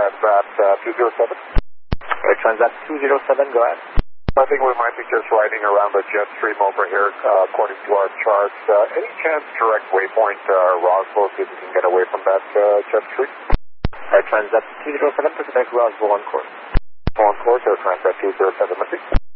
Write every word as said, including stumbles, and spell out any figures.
Transat uh, two zero seven. Right, Transat two zero seven, go ahead. I think we might be just riding around the jet stream over here, uh, according to our charts. Uh, any chance direct waypoint uh, Roswell, see if we can get away from that uh, jet stream? Right, Transat two zero seven, Pacific Roswell on course. On course, or Transat two zero seven, Missy.